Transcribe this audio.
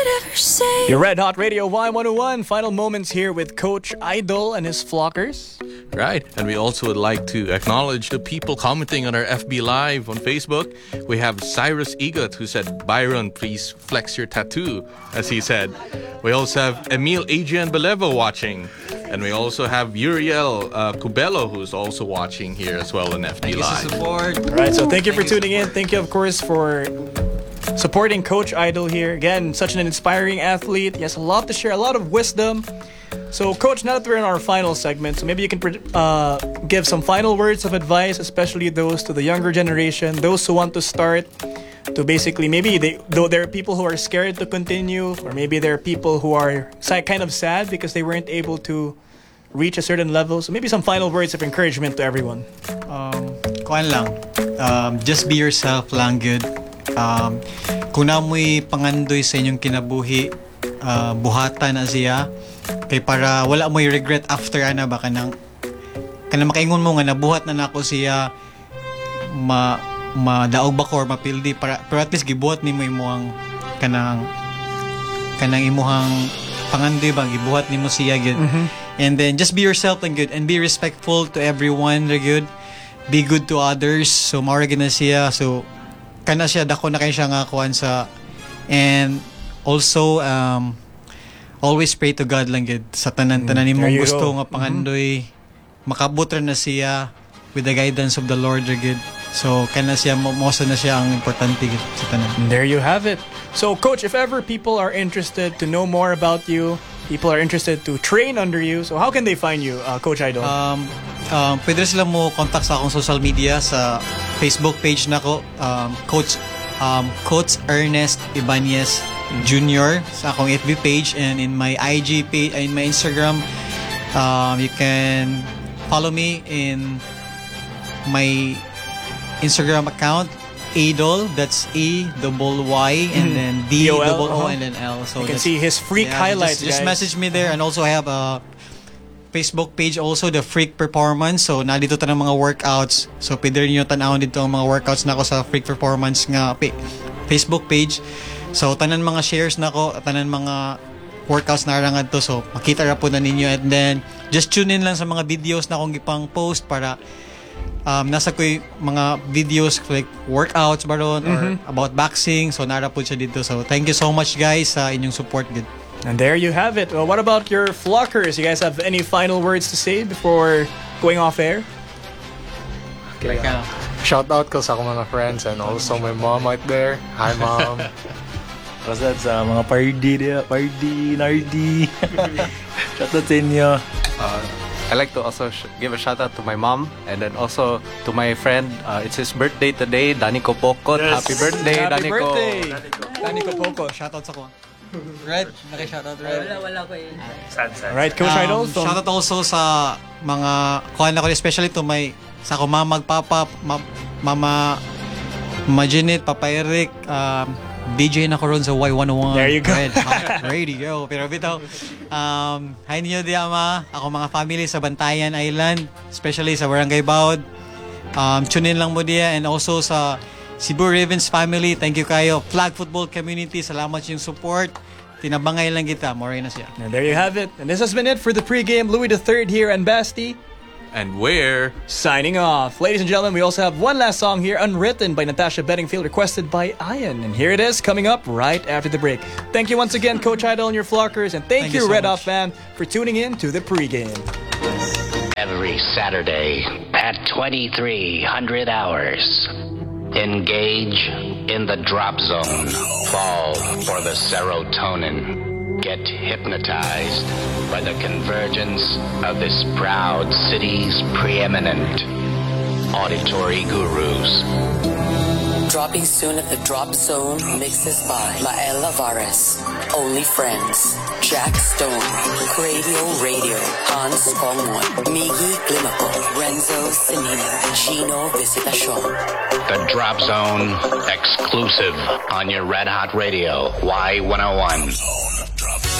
Your Red Hot Radio Y101. Final moments here with Coach Idol and his flockers. Right. And we also would like to acknowledge the people commenting on our FB Live on Facebook. We have Cyrus Egot who said, Byron, please flex your tattoo, as he said. We also have Emil Adrian Belevo watching. And we also have Uriel Cubello, who's also watching here as well on FB Live. Support. All right, so thank you for tuning in. Thank you, of course, for supporting Coach Idol here. Again, such an inspiring athlete. He has a lot to share, a lot of wisdom. So, Coach, now that we're in our final segment, so maybe you can give some final words of advice, especially those to the younger generation, those who want to start, to basically, maybe though there are people who are scared to continue, or maybe there are people who are kind of sad because they weren't able to reach a certain level. So maybe some final words of encouragement to everyone. Kuan lang. Just be yourself lang, good. Kung na mo'y pangandoy sa inyong kinabuhi, buhatan na siya. Kay para wala mo'y regret after ana ba kanang makaingon mo nga nabuhat na nako siya madaog ba ko or mapildi para pero at least gibuhat nimo imong kanang imuhang pangandoy ba gibuhat nimo siya good. And then just be yourself and good and be respectful to everyone good. Be good to others. So mao na siya. So kana siya dako na kay siya nga kuan sa and also always pray to God lang gid sa tanan-tanan nimong gusto nga pangandoy makabot ra na siya with the guidance of the Lord gid. So kana siya mo na siya ang importante gid sa tanan. And there you have it. So Coach, if ever people are interested to know more about you, people are interested to train under you, so how can they find you, Coach Idol? Pwede sila mo contact sa akong social media sa Facebook page nako, Coach Ernest Ibanez Jr. sa akong FB page, and in my IG page, in my Instagram, you can follow me in my Instagram account, Idol, that's EYY and then DOO and then L. So you can see his freak highlights. Just message me there, and also I have a Facebook page also, the Freak Performance. So nandito ta ng mga workouts. So pwede niyo tan-awon dito ang mga workouts nako sa Freak Performance nga Facebook page. So tanan mga shares nako, tanan mga workouts na rangad to. So makita ra po na ninyo, and then just tune in lang sa mga videos na akong gipang post para nasa ko'y mga videos like workouts baron or about boxing. So nara po siya dito. So thank you so much guys sa inyong support good. And there you have it. Well, what about your flockers? You guys have any final words to say before going off air? Okay, shout out ko sa akong mga friends and also my mom out there. Hi mom. What's that sa mga party, nardi. Shout out sa inyo. I like to also give a shout out to my mom and then also to my friend. It's his birthday today, Danny Kopokot. Yes. Happy birthday, Happy Daniko. birthday, Danny Kopokot. Shout out sa ko. Red, naki-shoutout Red. Wala ko yun. Sad. Alright, Coach Idol. Shoutout also sa mga kuhan ako, especially to sa ako mama, papa, mama Janet, Papa Eric, DJ na ko ron sa Y101. There you go. Red Hot Radio. Pero bitaw, hi niyo di ama, ako mga family sa Bantayan Island, especially sa Barangay Baud. Tune in lang mo diya, and also sa Cebu Ravens family, thank you kayo. Flag football community, salamat yung support. Tinabangay lang kita, more na siya. And there you have it. And this has been it for the pregame. Louis III here and Basti. And we're signing off. Ladies and gentlemen, we also have one last song here, Unwritten by Natasha Bedingfield, requested by Ian. And here it is, coming up right after the break. Thank you once again, Coach Idol and your flockers. And thank you, so Red much. Hot fam, for tuning in to the pregame. Every Saturday at 2300 hours. Engage in the drop zone. Fall for the serotonin. Get hypnotized by the convergence of this proud city's preeminent auditory gurus. Dropping soon at the Drop Zone, mixes by Mael Alvarez, Only Friends, Jack Stone, Cradio Radio, Hans Kongwon, Miggy Climaco, Renzo Sinina, Gino Visitacion. The Drop Zone, exclusive on your Red Hot Radio, Y101.